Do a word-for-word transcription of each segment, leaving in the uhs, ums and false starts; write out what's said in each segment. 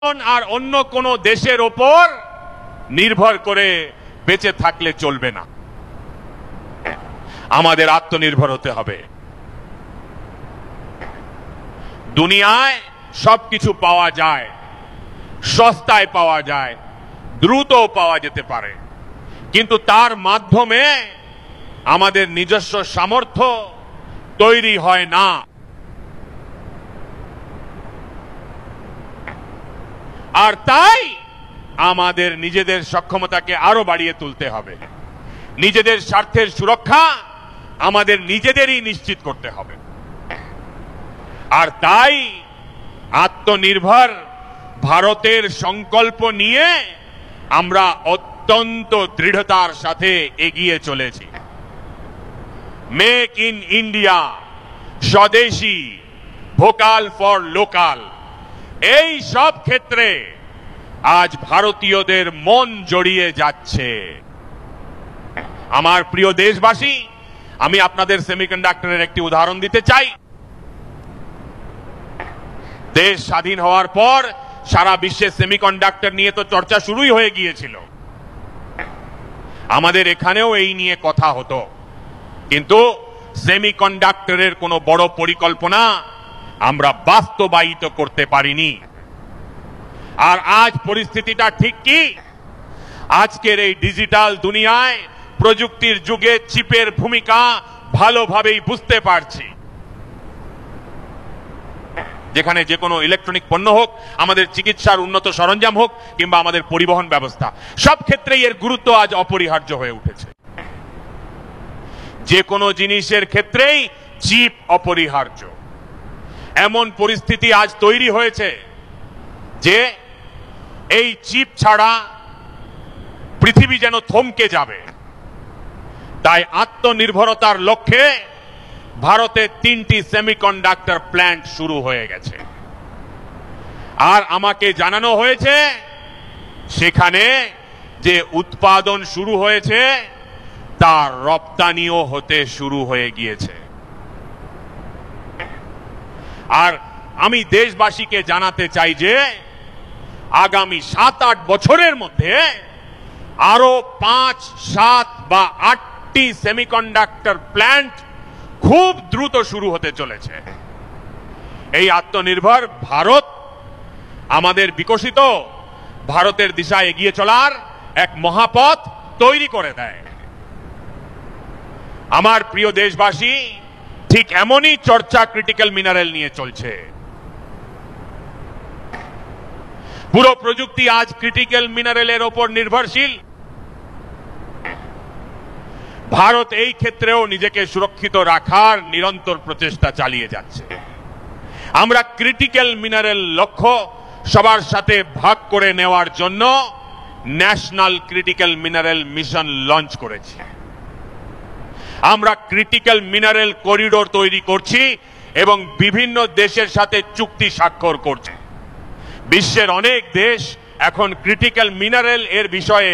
আর অন্য কোন দেশের ওপর নির্ভর করে বেঁচে থাকলে চলবে না। আমাদের আত্মনির্ভর হতে হবে। দুনিয়ায় সবকিছু পাওয়া যায়, সস্তায় পাওয়া যায়, দ্রুত পাওয়া যেতে পারে, কিন্তু তার মাধ্যমে আমাদের নিজস্ব সামর্থ্য তৈরি হয় না। আর তাই আমাদের নিজেদের সক্ষমতাকে আরো বাড়িয়ে তুলতে হবে। নিজেদের স্বার্থের সুরক্ষা আমাদের নিজেদেরই নিশ্চিত করতে হবে। আর তাই আত্মনির্ভর ভারতের সংকল্প নিয়ে আমরা অত্যন্ত দৃঢ়তার সাথে এগিয়ে চলেছি। Make in India, swadeshi, vocal for local, এই সব ক্ষেত্রে আজ ভারতীয়দের মন জড়িয়ে যাচ্ছে। আমার প্রিয় দেশবাসী, আমি আপনাদের সেমিকন্ডাক্টরের একটি উদাহরণ দিতে চাই। দেশ স্বাধীন হওয়ার পর সারা বিশ্বে সেমিকন্ডাক্টর নিয়ে তো চর্চা শুরুই হয়ে গিয়েছিল। আমাদের এখানেও এই নিয়ে কথা হতো, কিন্তু সেমিকন্ডাক্টরের কোনো বড় পরিকল্পনা আমরা বাস্তবায়িত করতে পারিনি। আর আজ পরিস্থিতিটা ঠিক কি? আজকের এই ডিজিটাল দুনিয়ায় প্রযুক্তির যুগে চিপের ভূমিকা ভালোভাবেই বুঝতে পারছি। যেখানে যে কোনো ইলেকট্রনিক পণ্য হোক, আমাদের চিকিৎসার উন্নত সরঞ্জাম হোক, কিংবা আমাদের পরিবহন ব্যবস্থা, সব ক্ষেত্রেই এর গুরুত্ব আজ অপরিহার্য হয়ে উঠেছে। যে কোনো জিনিসের ক্ষেত্রেই চিপ অপরিহার্য। এমন পরিস্থিতি আজ তৈরি হয়েছে যে এই চিপ ছাড়া পৃথিবী যেন থমকে যাবে। তাই আত্মনির্ভরতার লক্ষ্যে ভারতে তিনটি সেমিকন্ডাক্টর প্ল্যান্ট শুরু হয়ে গেছে। আর আমাকে জানানো হয়েছে সেখানে যে উৎপাদন শুরু হয়েছে তার রপ্তানিও হতে শুরু হয়ে গিয়েছে। আর আমি দেশবাসীকে জানাতে চাই যে আগামী সাত আট বছরের মধ্যে আরো পাঁচ সাত বা আটটি সেমিকন্ডাক্টর প্ল্যান্ট খুব দ্রুত শুরু হতে চলেছে। এই আত্মনির্ভর ভারত আমাদের বিকশিত ভারতের দিশায় এগিয়ে চলার এক মহাপথ তৈরি করে দেয়। আমার প্রিয় দেশবাসী, ঠিক এমনই চর্চা ক্রিটিক্যাল মিনারেল নিয়ে চলছে। পুরো প্রযুক্তি আজ ক্রিটিক্যাল মিনারেলের ওপর নির্ভরশীল। ভারত এই ক্ষেত্রেও নিজেকে সুরক্ষিত রাখার নিরন্তর প্রচেষ্টা চালিয়ে যাচ্ছে। আমরা ক্রিটিক্যাল মিনারেল লক্ষ্য সবার সাথে ভাগ করে নেওয়ার জন্য national critical mineral mission launch করেছি। আমরা ক্রিটিক্যাল মিনারেল করিডোর তৈরি করছি এবং বিভিন্ন দেশের সাথে চুক্তি স্বাক্ষর করছি। বিশ্বের অনেক দেশ এখন ক্রিটিক্যাল মিনারেল এর বিষয়ে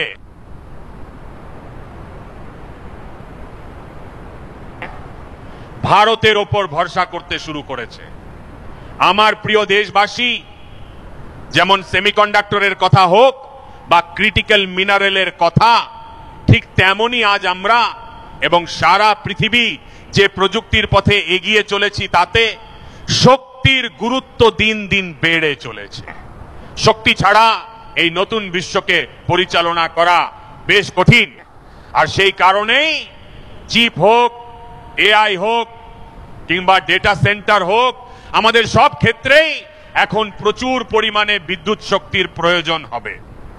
ভারতের ওপর ভরসা করতে শুরু করেছে। আমার প্রিয় দেশবাসী, যেমন সেমিকন্ডাক্টরের কথা হোক বা ক্রিটিক্যাল মিনারেলের কথা, ঠিক তেমনই আজ আমরা এবং সারা পৃথিবী যে প্রযুক্তির পথে এগিয়ে চলেছি, তাতে শক্তির গুরুত্ব দিন দিন বেড়ে চলেছে। শক্তি ছাড়া এই নতুন বিশ্বকে পরিচালনা করা বেশ কঠিন। আর সেই কারণেই চিপ হোক, এআই হোক, কিংবা ডেটা সেন্টার হোক, আমাদের সব ক্ষেত্রেই এখন প্রচুর পরিমাণে বিদ্যুৎ শক্তির প্রয়োজন হবে।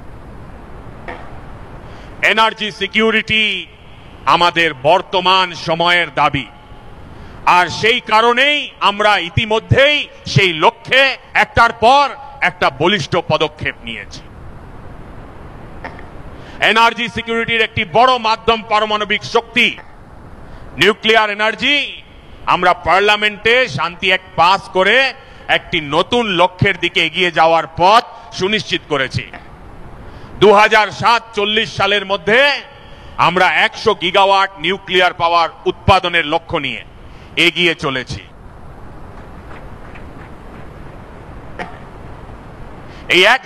এনার্জি সিকিউরিটি আমাদের বর্তমান সময়ের দাবি। আর সেই কারণেই আমরা ইতিমধ্যেই সেই লক্ষ্যে একটার পর একটা বলিষ্ঠ পদক্ষেপ নিয়েছি। এনার্জি সিকিউরিটির একটি বড় মাধ্যম পারমাণবিক শক্তি, নিউক্লিয়ার এনার্জি। আমরা পার্লামেন্টে শান্তি অ্যাক্ট পাস করে একটি নতুন লক্ষ্যের দিকে এগিয়ে যাওয়ার পথ সুনিশ্চিত করেছি। দু হাজার সাত চল্লিশ সালের মধ্যে আমরা একশো গিগাওয়াট নিউক্লিয়ার পাওয়ার উৎপাদনের লক্ষ্য নিয়ে এগিয়ে চলেছি। এই এক